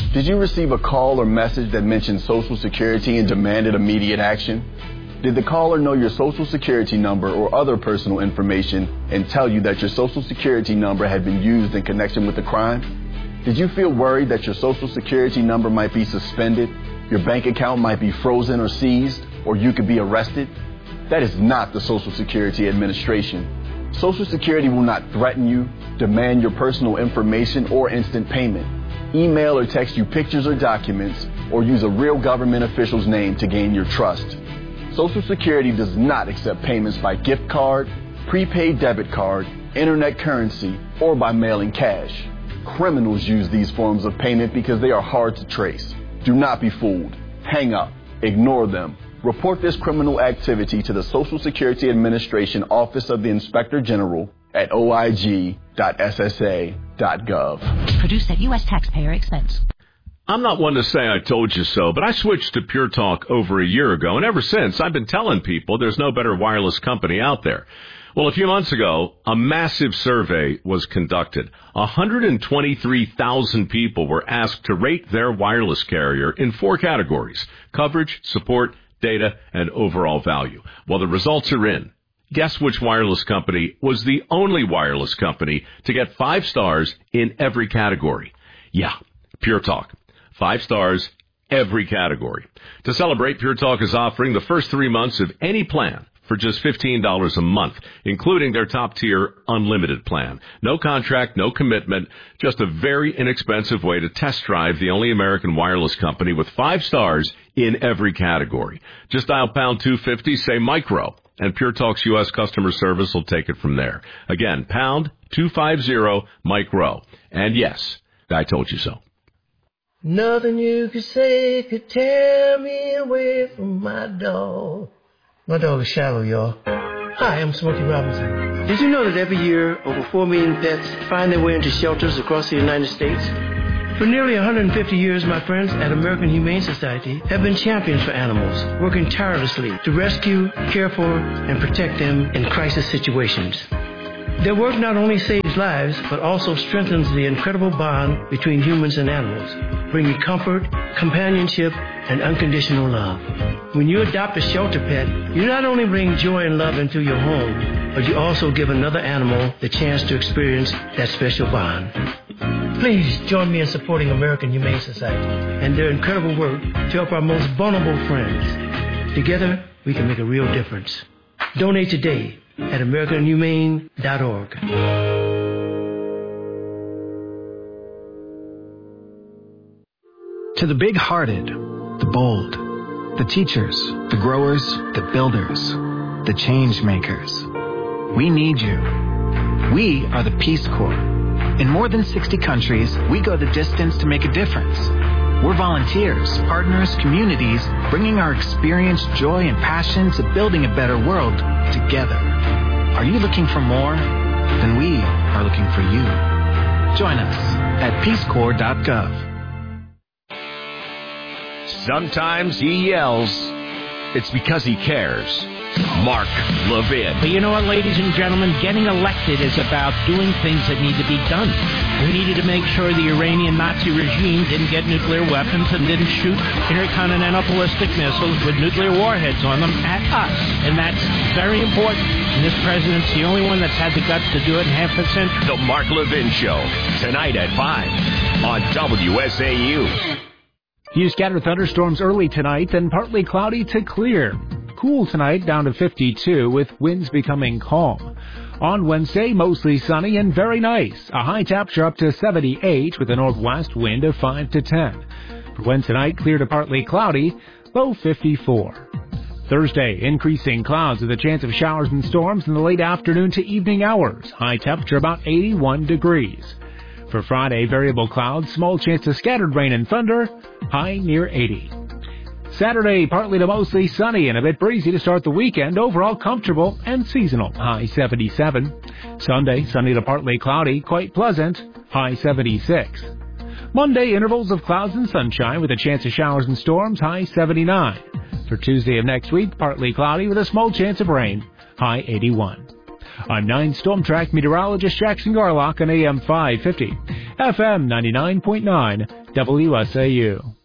Did you receive a call or message that mentioned Social Security and demanded immediate action? Did the caller know your Social Security number or other personal information and tell you that your Social Security number had been used in connection with the crime? Did you feel worried that your Social Security number might be suspended, your bank account might be frozen or seized, or you could be arrested? That is not the Social Security Administration. Social Security will not threaten you, demand your personal information, or instant payment, email or text you pictures or documents, or use a real government official's name to gain your trust. Social Security does not accept payments by gift card, prepaid debit card, internet currency, or by mailing cash. Criminals use these forms of payment because they are hard to trace. Do not be fooled. Hang up. Ignore them. Report this criminal activity to the Social Security Administration Office of the Inspector General at oig.ssa.gov. Produced at U.S. taxpayer expense. I'm not one to say I told you so, but I switched to Pure Talk over a year ago, and ever since, I've been telling people there's no better wireless company out there. Well, a few months ago, a massive survey was conducted. 123,000 people were asked to rate their wireless carrier in 4 categories: coverage, support, data, and overall value. Well, the results are in. Guess which wireless company was the only wireless company to get 5 stars in every category? Yeah, Pure Talk. 5 stars, every category. To celebrate, Pure Talk is offering the first 3 months of any plan for just $15 a month, including their top-tier unlimited plan. No contract, no commitment, just a very inexpensive way to test drive the only American wireless company with 5 stars in every category. Just dial pound 250, say micro, and Pure Talk's U.S. customer service will take it from there. Again, pound 250, micro. And yes, I told you so. Nothing you could say could tear me away from my dog. My dog is Shallow, y'all. Hi, I'm Smokey Robinson. Did you know that every year over 4 million pets find their way into shelters across the United States? For nearly 150 years, my friends at American Humane Society have been champions for animals, working tirelessly to rescue, care for, and protect them in crisis situations. Their work not only saves lives, but also strengthens the incredible bond between humans and animals, bringing comfort, companionship, and unconditional love. When you adopt a shelter pet, you not only bring joy and love into your home, but you also give another animal the chance to experience that special bond. Please join me in supporting American Humane Society and their incredible work to help our most vulnerable friends. Together, we can make a real difference. Donate today at AmericanHumane.org. To the big-hearted, the bold, the teachers, the growers, the builders, the change makers, we need you. We are the Peace Corps. In more than 60 countries, we go the distance to make a difference. We're volunteers, partners, communities, bringing our experience, joy, and passion to building a better world together. Are you looking for more? Then we are looking for you. Join us at peacecorps.gov. Sometimes he yells. It's because he cares. Mark Levin. But you know what, ladies and gentlemen? Getting elected is about doing things that need to be done. We needed to make sure the Iranian Nazi regime didn't get nuclear weapons and didn't shoot intercontinental ballistic missiles with nuclear warheads on them at us. And that's very important. And this president's the only one that's had the guts to do it in half a century. The Mark Levin Show, tonight at 5 on WSAU. Few scattered thunderstorms early tonight, then partly cloudy to clear. Cool tonight, down to 52, with winds becoming calm. On Wednesday, mostly sunny and very nice. A high temperature up to 78 with a northwest wind of 5 to 10. For Wednesday night, clear to partly cloudy, low 54. Thursday, increasing clouds with a chance of showers and storms in the late afternoon to evening hours. High temperature about 81 degrees. For Friday, variable clouds, small chance of scattered rain and thunder, high near 80. Saturday, partly to mostly sunny and a bit breezy to start the weekend. Overall comfortable and seasonal, high 77. Sunday, sunny to partly cloudy, quite pleasant, high 76. Monday, intervals of clouds and sunshine with a chance of showers and storms, high 79. For Tuesday of next week, partly cloudy with a small chance of rain, high 81. I'm 9 Storm Track meteorologist Jackson Garlock on AM 550. FM 99.9 WSAU.